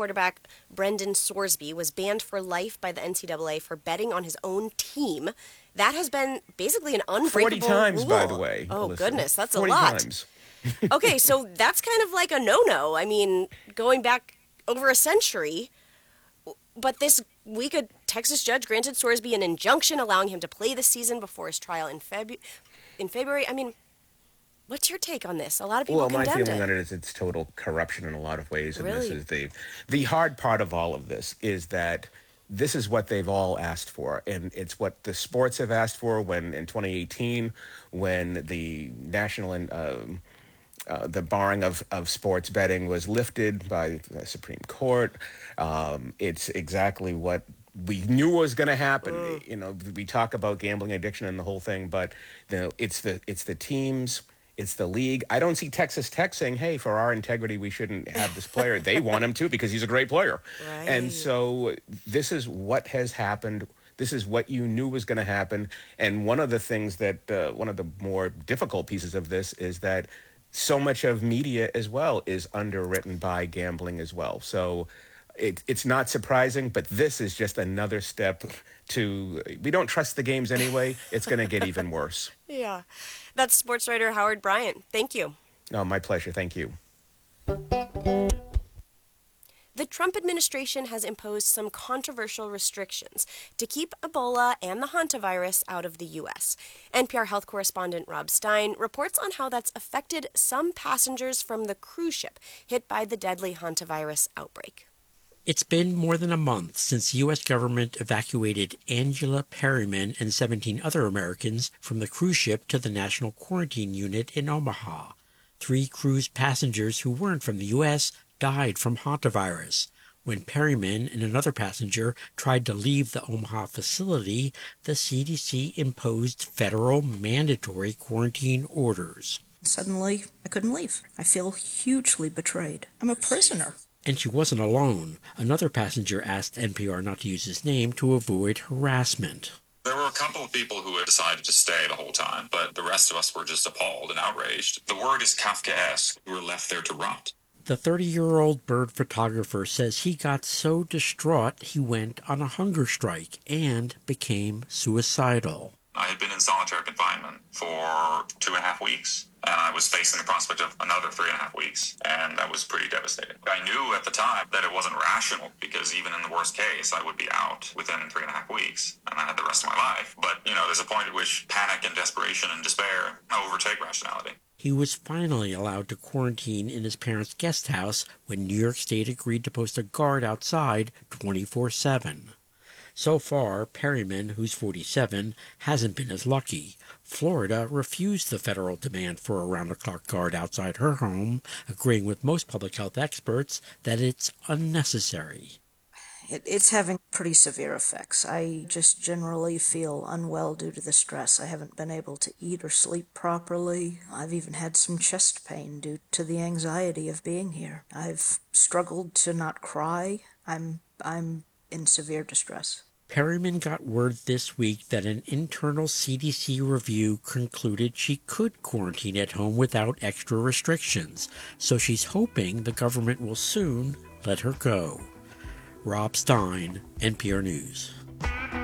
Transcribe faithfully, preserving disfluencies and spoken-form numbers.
quarterback Brendan Sorsby was banned for life by the N C double A for betting on his own team. That has been basically an unbreakable forty times, rule. by the way. Oh, Alyssa. goodness, that's a forty lot. times. Okay, so that's kind of like a no-no. I mean, going back over a century. But this week, a Texas judge granted Sorsby an injunction allowing him to play this season before his trial in, Febu- in February. I mean, what's your take on this? A lot of people Well, my condemned feeling it. on it is it's total corruption in a lot of ways, and this Really? is the the hard part of all of this is that this is what they've all asked for, and it's what the sports have asked for. When in twenty eighteen, when the national and um, uh, the barring of, of sports betting was lifted by the Supreme Court, um, it's exactly what we knew was going to happen. Mm. You know, we talk about gambling addiction and the whole thing, but the it's the it's the teams. It's the league. I don't see Texas Tech saying, hey, for our integrity, we shouldn't have this player. They want him to because he's a great player. Right. And so this is what has happened. This is what you knew was going to happen. And one of the things that, uh, one of the more difficult pieces of this is that so much of media as well is underwritten by gambling as well. So it, it's not surprising, but this is just another step to, we don't trust the games anyway. It's going to get even worse. Yeah. That's sports writer Howard Bryant. Thank you. No, my pleasure. Thank you. The Trump administration has imposed some controversial restrictions to keep Ebola and the hantavirus out of the U S. N P R health correspondent Rob Stein reports on how that's affected some passengers from the cruise ship hit by the deadly hantavirus outbreak. It's been more than a month since the U S government evacuated Angela Perryman and seventeen other Americans from the cruise ship to the National Quarantine Unit in Omaha. Three cruise passengers who weren't from the U S died from hantavirus. When Perryman and another passenger tried to leave the Omaha facility, the C D C imposed federal mandatory quarantine orders. Suddenly, I couldn't leave. I feel hugely betrayed. I'm a prisoner. And she wasn't alone. Another passenger asked N P R not to use his name to avoid harassment. There were a couple of people who had decided to stay the whole time, but the rest of us were just appalled and outraged. The word is Kafkaesque. We were left there to rot. The thirty-year-old bird photographer says he got so distraught he went on a hunger strike and became suicidal. I had been in solitary confinement for two and a half weeks, and I was facing the prospect of another three and a half weeks, and that was pretty devastating. I knew at the time that it wasn't rational, because even in the worst case, I would be out within three and a half weeks, and I had the rest of my life. But, you know, there's a point at which panic and desperation and despair overtake rationality. He was finally allowed to quarantine in his parents' guest house when New York State agreed to post a guard outside twenty-four seven. So far, Perryman, who's forty-seven, hasn't been as lucky. Florida refused the federal demand for a round-the-clock guard outside her home, agreeing with most public health experts that it's unnecessary. It, it's having pretty severe effects. I just generally feel unwell due to the stress. I haven't been able to eat or sleep properly. I've even had some chest pain due to the anxiety of being here. I've struggled to not cry. I'm, I'm in severe distress. Perryman got word this week that an internal C D C review concluded she could quarantine at home without extra restrictions, so she's hoping the government will soon let her go. Rob Stein, N P R News.